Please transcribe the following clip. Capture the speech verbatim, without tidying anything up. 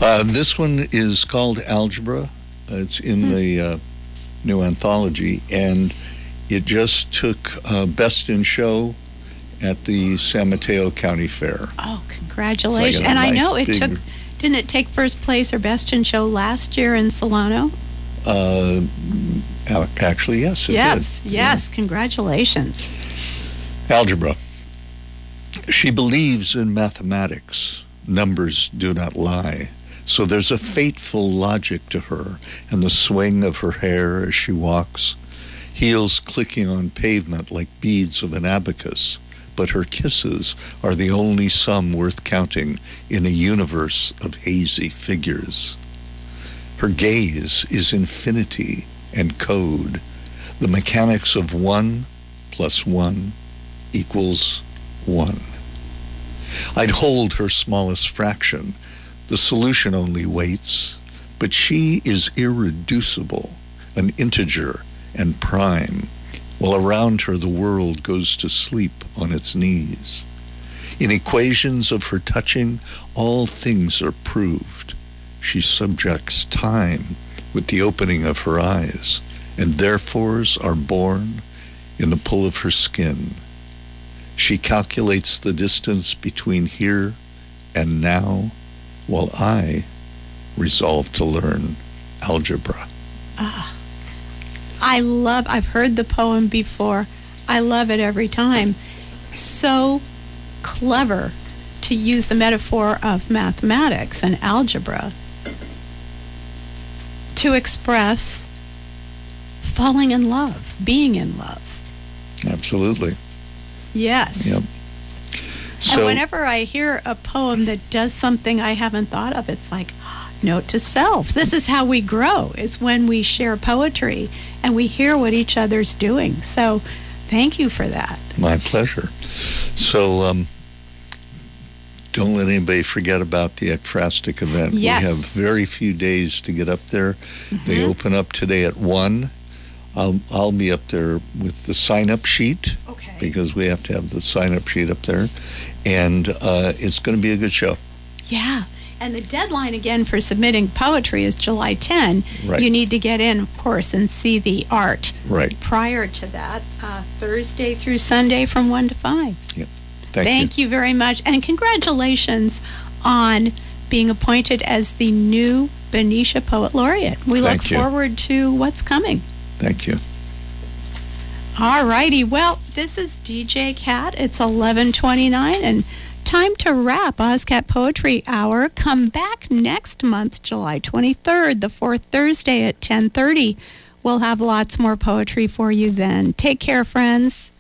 Uh, this one is called Algebra. It's in mm. the uh, new anthology, and it just took uh, Best in Show at the San Mateo County Fair. Oh, congratulations. So and nice I know it big, took, didn't it take first place or Best in Show last year in Solano? Uh, actually, yes, it yes, did. Yes, yeah. Congratulations. Algebra. She believes in mathematics. Numbers do not lie. So there's a fateful logic to her and the swing of her hair as she walks, heels clicking on pavement like beads of an abacus, but her kisses are the only sum worth counting in a universe of hazy figures. Her gaze is infinity and code, the mechanics of one plus one equals one. I'd hold her smallest fraction. The solution only waits, but she is irreducible, an integer and prime, while around her the world goes to sleep on its knees. In equations of her touching, all things are proved. She subjects time with the opening of her eyes, and therefores are born in the pull of her skin. She calculates the distance between here and now, while I resolve to learn algebra. Ah, I love, I've heard the poem before. I love it every time. So clever to use the metaphor of mathematics and algebra to express falling in love, being in love. Absolutely. Yes. Yep. So, and whenever I hear a poem that does something I haven't thought of, it's like, note to self. This is how we grow, is when we share poetry and we hear what each other's doing. So thank you for that. My pleasure. So um, don't let anybody forget about the Ekphrastic event. Yes. We have very few days to get up there. Mm-hmm. They open up today at one. I'll, I'll be up there with the sign-up sheet. Okay. Because we have to have the sign-up sheet up there. And uh, it's going to be a good show. Yeah. And the deadline, again, for submitting poetry is July tenth. Right. You need to get in, of course, and see the art. Right. Prior to that, uh, Thursday through Sunday from one to five. Yep. Thank, Thank you. you very much. And congratulations on being appointed as the new Benicia Poet Laureate. We Thank look you. forward to what's coming. Thank you. All righty. Well, this is D J Cat. It's eleven twenty-nine, and time to wrap OzCat Poetry Hour. Come back next month, July twenty-third, the fourth Thursday at ten thirty. We'll have lots more poetry for you then. Take care, friends.